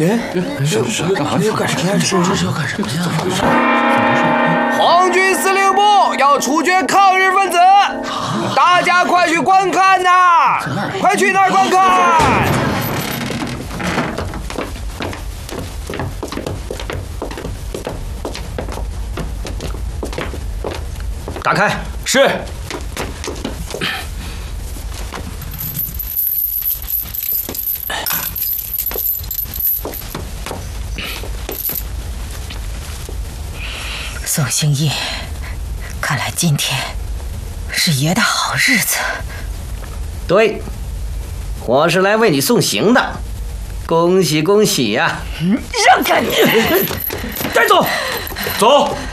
是干嘛？要干什么呀？这是要干什么呀？ 皇军司令部要处决抗日分子，大家快去观看呐！快去那儿观看！打开。 是。 宋兴义，看来今天是爷的好日子。 对，我是来为你送行的，恭喜恭喜呀！ 让开！ 带走， 走。